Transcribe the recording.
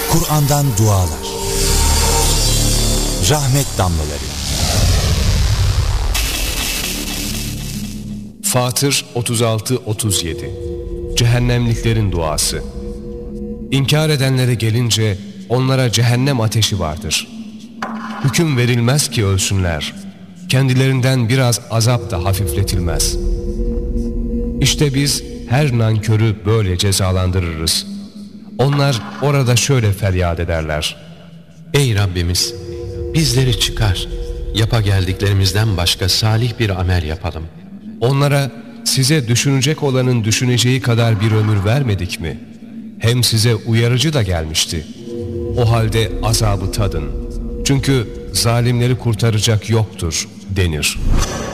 Kur'an'dan dualar. Rahmet damlaları. Fatır 36-37 Cehennemliklerin duası. İnkar edenlere gelince onlara cehennem ateşi vardır. Hüküm verilmez ki ölsünler. Kendilerinden biraz azap da hafifletilmez. İşte biz her nankörü böyle cezalandırırız. Onlar orada şöyle feryat ederler: Ey Rabbimiz! Bizleri çıkar. Yapa geldiklerimizden başka salih bir amel yapalım. Onlara size düşünecek olanın düşüneceği kadar bir ömür vermedik mi? Hem size uyarıcı da gelmişti. O halde azabı tadın. Çünkü zalimleri kurtaracak yoktur denir.